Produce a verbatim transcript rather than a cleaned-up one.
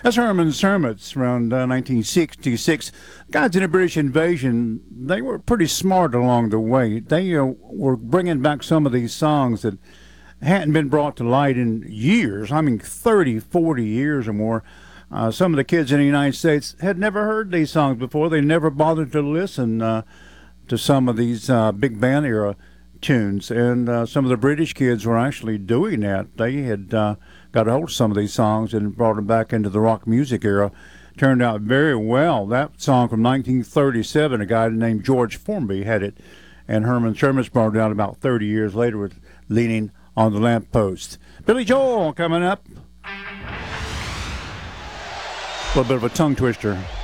That's Herman's Hermits around uh, nineteen sixty-six. Guys in the British invasion, they were pretty smart along the way. They uh, were bringing back some of these songs that hadn't been brought to light in years. I mean, thirty, forty years or more. Uh, some of the kids in the United States had never heard these songs before. They never bothered to listen uh, to some of these uh, big band era tunes. And uh, some of the British kids were actually doing that. They had uh, got a hold of some of these songs and brought them back into the rock music era. Turned out very well. That song from nineteen thirty-seven, a guy named George Formby had it. And Herman Sherman's brought it out about thirty years later with Leaning on the Lamppost. Billy Joel coming up. A little bit of a tongue twister.